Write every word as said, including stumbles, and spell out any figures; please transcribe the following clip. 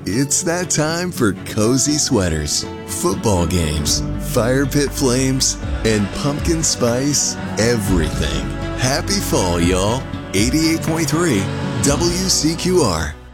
It's that time for cozy sweaters, football games, fire pit flames, and pumpkin spice everything. Happy fall, y'all. eighty-eight point three W C Q R.